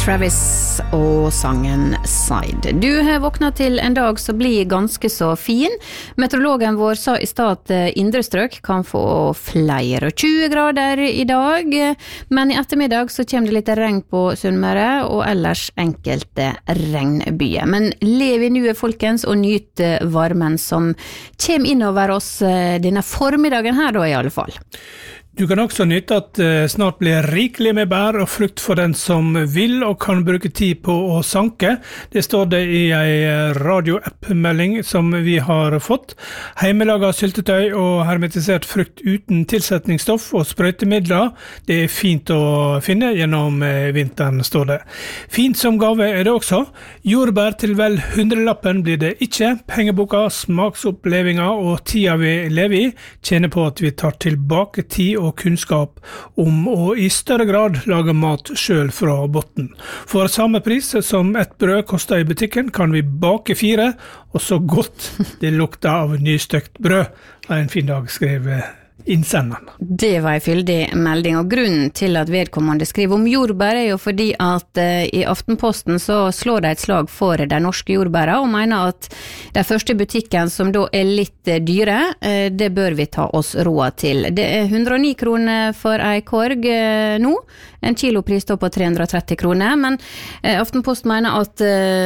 Travis og sangen Side. Du har våknet til en dag som blir ganske så fin. Meteorologen vår sa i stad at indre strøk kan få flere 20 grader i dag, men i ettermiddag så kommer det litt regn på Sunnmøre og ellers enkelte regnbyer. Men lev i nuet, folkens, og nyt varmen som kommer innover oss denne formiddagen her da i alle fall. Du kan også nytte at snart blir rikelig med bær og frukt for den som vil og kan bruke tid på å sanke. Det står det i en radio-app-melding som vi har fått. Heimelaget syltetøy og hermetisert frukt uten tilsetningsstoff og sprøytemidler. Det er fint å finne gjennom vinteren, står det. Fint som gave er det også. Jordbær til vel 100-lappen blir det ikke. Pengeboka, smaksopplevelser og tida vi lever i tjener på at vi tar tilbake tid og kunnskap om å i større grad lage mat selv fra botten. For samme pris som et brød koster i butikken, kan vi bake 4, og så godt det lukter av nystøkt brød. Det er en fin dag, skrev innsenderen. Det var en fyldig melding, og grunnen til at vedkommende skriver om jordbær er jo fordi at i Aftenposten så slår de et slag for de norske jordbæra og mener at de første butikken som da er litt dyre, det bør vi ta oss råd til. Det er 109 kroner for ei korg nå, en kilopris da på 330 kroner, men Aftenposten mener at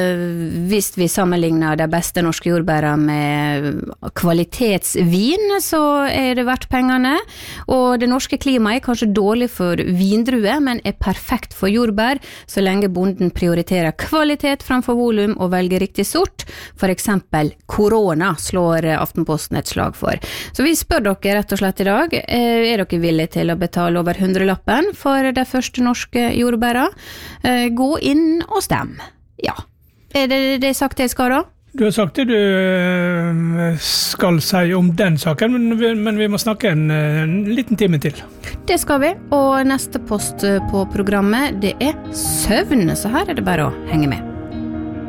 hvis vi sammenligner de beste norske jordbæra med kvalitetsvin, så er det verdt pengene, og det norske klimaet er kanskje dårlig for vindruer, men er perfekt for jordbær, så lenge bonden prioriterer kvalitet framfor volum og velger riktig sort. For eksempel korona slår Aftenposten et slag for. Så vi spør dere rett og slett i dag, er dere villige til å betale over 100-lappen for de første norske jordbæra? Gå inn og stem. Ja, er det sagt det skal da? Du har sagt det du skal si om den saken, men vi må snakke en liten time til. Det skal vi, og neste post på programmet, det er søvn, så her er det bare å henge med.